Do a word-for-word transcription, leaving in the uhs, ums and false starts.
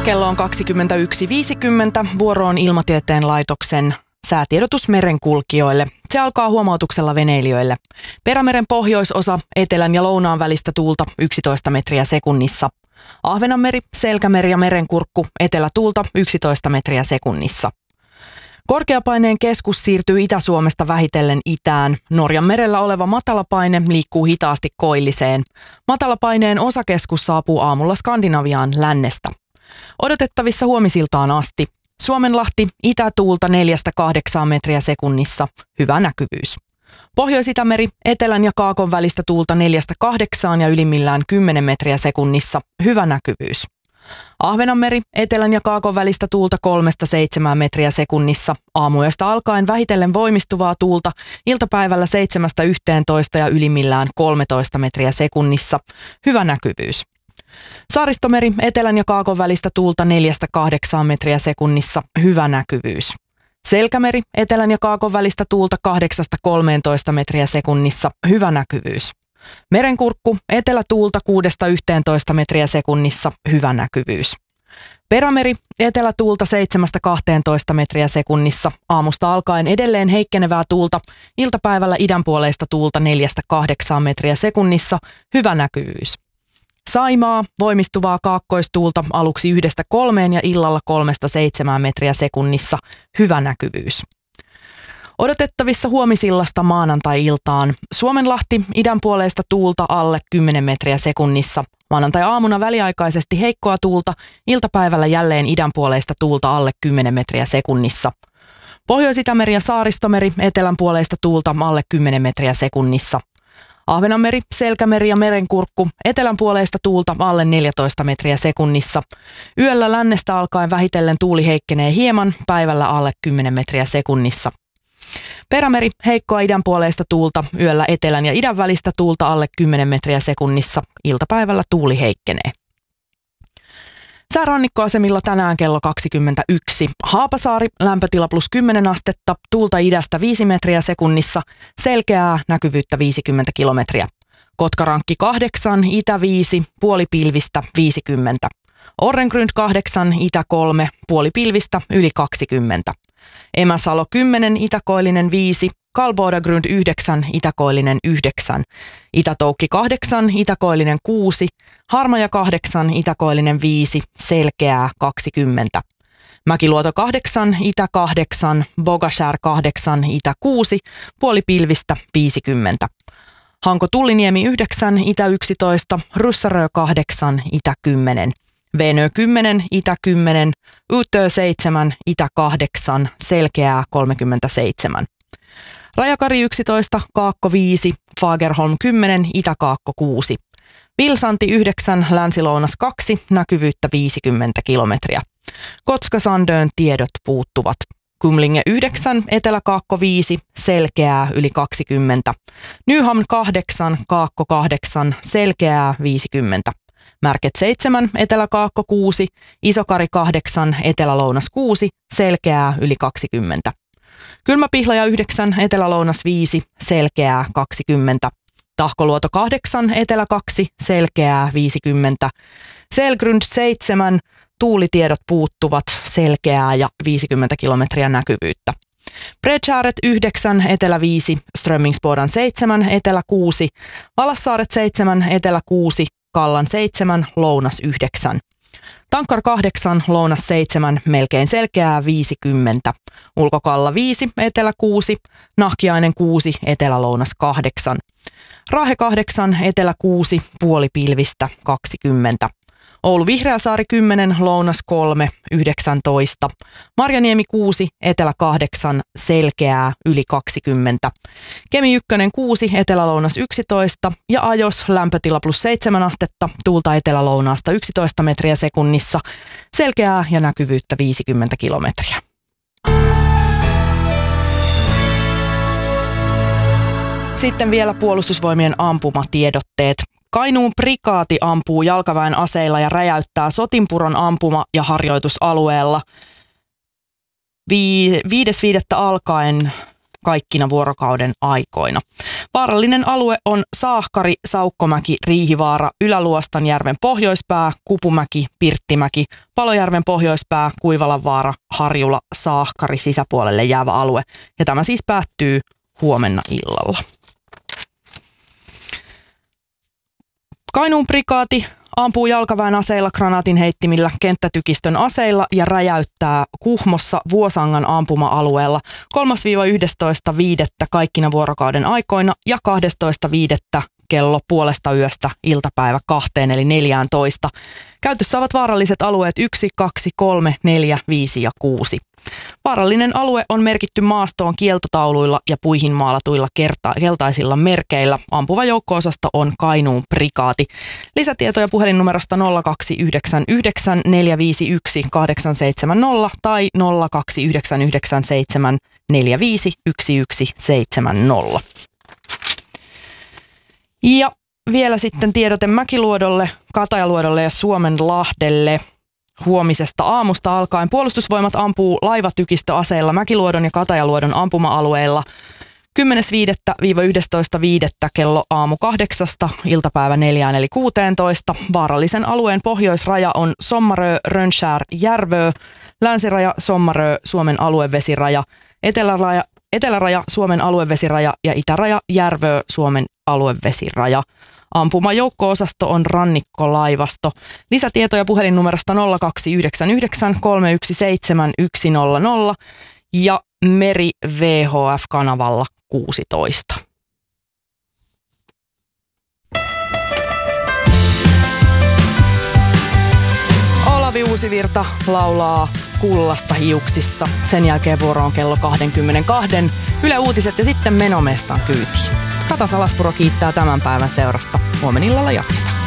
Kello on kaksikymmentäyksi viisikymmentä. Vuoro on Ilmatieteen laitoksen säätiedotus merenkulkijoille. Se alkaa huomautuksella veneilijöille. Perämeren pohjoisosa, etelän ja lounaan välistä tuulta yksitoista metriä sekunnissa. Ahvenanmeri, Selkämeri ja Merenkurkku, etelätuulta yksitoista metriä sekunnissa. Korkeapaineen keskus siirtyy Itä-Suomesta vähitellen itään. Norjan merellä oleva matalapaine liikkuu hitaasti koilliseen. Matalapaineen osakeskus saapuu aamulla Skandinaviaan lännestä. Odotettavissa huomisiltaan asti. Suomenlahti, itätuulta neljästä kahdeksaan metriä sekunnissa, hyvä näkyvyys. Pohjois-Itämeri, etelän ja kaakon välistä tuulta neljästä kahdeksaan ja ylimmillään kymmenen metriä sekunnissa, hyvä näkyvyys. Ahvenanmeri, etelän ja kaakon välistä tuulta kolmesta seitsemään metriä sekunnissa, aamuyöstä alkaen vähitellen voimistuvaa tuulta, iltapäivällä seitsemästä yhteentoista ja ylimmillään kolmetoista metriä sekunnissa, hyvä näkyvyys. Saaristomeri, etelän ja kaakon välistä tuulta neljästä kahdeksaan metriä sekunnissa, hyvä näkyvyys. Selkämeri, etelän ja kaakon välistä tuulta kahdeksasta kolmeentoista metriä sekunnissa, hyvä näkyvyys. Merenkurkku, etelätuulta kuudesta yhteentoista metriä sekunnissa, hyvä näkyvyys. Perämeri, etelätuulta seitsemästä kahteentoista metriä sekunnissa, aamusta alkaen edelleen heikkenevää tuulta, iltapäivällä idänpuoleista tuulta neljästä kahdeksaan metriä sekunnissa, hyvä näkyvyys. Saimaa, voimistuvaa kaakkoistuulta aluksi yhdestä kolmeen ja illalla kolmesta seitsemään metriä sekunnissa, hyvä näkyvyys. Odotettavissa huomisillasta maanantai-iltaan. Suomenlahti, idänpuoleista tuulta alle kymmenen metriä sekunnissa. Maanantai-aamuna väliaikaisesti heikkoa tuulta, iltapäivällä jälleen idänpuoleista tuulta alle kymmenen metriä sekunnissa. Pohjois-Itämeri ja Saaristomeri, etelänpuoleista tuulta alle kymmenen metriä sekunnissa. Ahvenanmeri, Selkämeri ja Merenkurkku, etelänpuoleista tuulta alle neljätoista metriä sekunnissa. Yöllä lännestä alkaen vähitellen tuuli heikkenee hieman, päivällä alle kymmenen metriä sekunnissa. Perämeri, heikkoa idänpuoleista tuulta, yöllä etelän ja idän välistä tuulta alle kymmenen metriä sekunnissa, iltapäivällä tuuli heikkenee. Säärannikkoasemilla tänään kello kaksikymmentäyksi. Haapasaari, lämpötila plus kymmenen astetta, tuulta idästä viisi metriä sekunnissa, selkeää näkyvyyttä viisikymmentä kilometriä. Kotkarankki kahdeksan, itä viisi, puolipilvistä viisikymmentä. Orrengrund kahdeksan, itä kolme, puolipilvistä yli kaksikymmentä. Emäsalo kymmenen, itäkoillinen viisi, Kalbodagrund yhdeksän, itäkoillinen yhdeksän. Itätoukki kahdeksan, itäkoillinen kuusi, Harmaja kahdeksan, itäkoillinen viisi, selkeää kaksikymmentä. Mäkiluoto kahdeksan, itä kahdeksan, Bogashär kahdeksan, itä kuusi, puolipilvistä viisikymmentä. Hanko Tulliniemi yhdeksän, itä yksitoista, Ryssärö kahdeksan, itä kymmenen. Venö kymmenen, itä kymmenen, Utö seitsemän, itä kahdeksan, selkeää kolmekymmentäseitsemän. Rajakari yksitoista, Kaakko viisi, Fagerholm kymmenen, Itä-Kaakko kuusi. Vilsanti yhdeksän, Länsi-Lounas kaksi, näkyvyyttä viisikymmentä kilometriä. Kotka-Sandön tiedot puuttuvat. Kumlinge yhdeksän, Etelä-Kaakko viisi, selkeää yli kaksikymmentä. Nyhamn kahdeksan, Kaakko kahdeksan, selkeää viisikymmentä. Märket seitsemän, Etelä-Kaakko kuusi, Isokari kahdeksan, Etelä-Lounas kuusi, selkeää yli kaksikymmentä. Kylmäpihlaja yhdeksän, Etelä-Lounas viisi, selkeää kaksikymmentä. Tahkoluoto kahdeksan, Etelä kaksi, selkeää viisikymmentä. Selgrund seitsemän, tuulitiedot puuttuvat, selkeää ja viisikymmentä kilometriä näkyvyyttä. Bredskäret yhdeksän, Etelä viisi, Strömmingsbodan seitsemän, Etelä kuusi, Valassaaret seitsemän, Etelä kuusi, Kallan seitsemän, Lounas yhdeksän. Tankkar kahdeksan, Lounas seitsemän, melkein selkeää viisikymmentä. Ulkokalla viisi, Etelä kuusi, Nahkiainen kuusi, Etelä-Lounas kahdeksan. Raahe kahdeksan, Etelä kuusi, puolipilvistä kaksikymmentä. Oulu Vihreäsaari kymmenen, Lounas kolme, yhdeksäntoista. Marjaniemi kuusi, Etelä kahdeksan, selkeää yli kaksikymmentä. Kemi ykkönen kuusi, Etelä-Lounas yksitoista ja Ajos lämpötila plus seitsemän astetta, tuulta Etelä-Lounaasta yksitoista metriä sekunnissa, selkeää ja näkyvyyttä viisikymmentä kilometriä. Sitten vielä Puolustusvoimien ampumatiedotteet. Kainuun prikaati ampuu jalkaväen aseilla ja räjäyttää Sotinpuron ampuma- ja harjoitusalueella viides viidettä alkaen kaikkina vuorokauden aikoina. Vaarallinen alue on Saahkari, Saukkomäki, Riihivaara, Ylä-Luostanjärven pohjoispää, Kupumäki, Pirttimäki, Palojärven pohjoispää, Kuivalanvaara, Harjula, Saahkari sisäpuolelle jäävä alue. Ja tämä siis päättyy huomenna illalla. Kainuun prikaati ampuu jalkaväen aseilla, granaatin heittimillä, kenttätykistön aseilla ja räjäyttää Kuhmossa Vuosangan ampuma-alueella kolmas yhdestoista viidettä kaikkina vuorokauden aikoina ja kahdestoista viidettä kello puolesta yöstä iltapäivä kahteen eli neljääntoista. Käytössä ovat vaaralliset alueet yksi, kaksi, kolme, neljä, viisi ja kuusi. Vaarallinen alue on merkitty maastoon kieltotauluilla ja puihin maalatuilla kerta- keltaisilla merkeillä. Ampuva joukko-osasto on Kainuun prikaati. Lisätietoja puhelinnumerosta nolla kaksi yhdeksän yhdeksän neljä viisi yksi kahdeksan seitsemän nolla tai nolla kaksi yhdeksän yhdeksän seitsemän neljä viisi yksi yksi seitsemän nolla. Ja vielä sitten tiedote Mäkiluodolle, Katajaluodolle ja Suomenlahdelle. Huomisesta aamusta alkaen puolustusvoimat ampuu laivatykistöaseilla Mäkiluodon ja Katajaluodon ampuma-alueilla kymmenes viidettä yhdestoista viidettä kello aamu kahdeksasta iltapäivä neljään eli kuuteentoista. Vaarallisen alueen pohjoisraja on Sommarö, Rönnskär, Järvö, länsiraja Sommarö, Suomen aluevesiraja, eteläraja, eteläraja Suomen aluevesiraja ja itäraja Järvö, Suomen aluevesiraja. Ampumajoukko-osasto on rannikkolaivasto. Lisätietoja puhelinnumerosta nolla kaksi yhdeksän yhdeksän kolme yksi seitsemän yksi nolla nolla ja Meri V H F-kanavalla kuusitoista. Olavi Uusivirta laulaa Kullasta hiuksissa. Sen jälkeen vuoro on kello kaksikymmentäkaksi. Yle Uutiset ja sitten Menomestan kyytiin. Kata Salaspuro kiittää tämän päivän seurasta. Huomenillalla jatketaan.